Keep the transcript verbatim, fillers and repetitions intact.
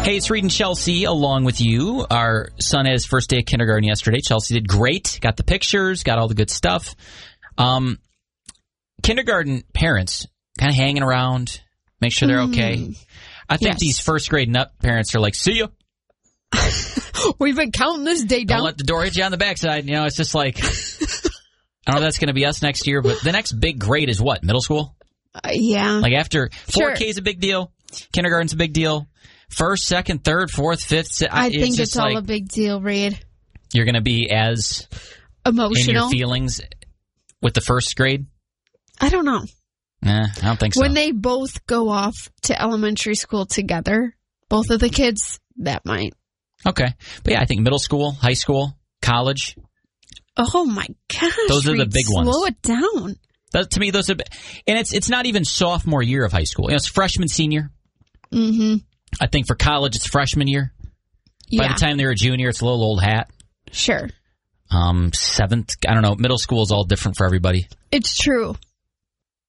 Hey, it's Reed and Chelsea along with you. Our son had his first day of kindergarten yesterday. Chelsea did great. Got the pictures, got all the good stuff. Um, kindergarten parents kind of hanging around, make sure they're okay. Mm, I think yes. These first grade nut parents are like, see ya. We've been counting this day down. Don't let the door hit you on the backside. You know, it's just like, I don't know if that's going to be us next year, but the next big grade is what? Middle school? Uh, yeah. Like after four K sure. is a big deal. Kindergarten's a big deal. First, second, third, fourth, fifth. Si- I it's think just it's all like, a big deal, Reed. You're going to be as emotional in your feelings with the first grade? I don't know. Nah, I don't think so. When they both go off to elementary school together, both of the kids, that might. Okay. But yeah, I think middle school, high school, college. Oh my gosh. Those are Reed, the big ones. Slow it down. That, to me, those are, and it's it's not even sophomore year of high school. You know, it's freshman, senior. Mm-hmm. I think for college, it's freshman year. Yeah. By the time they're a junior, it's a little old hat. Sure. Um, seventh, I don't know. Middle school is all different for everybody. It's true.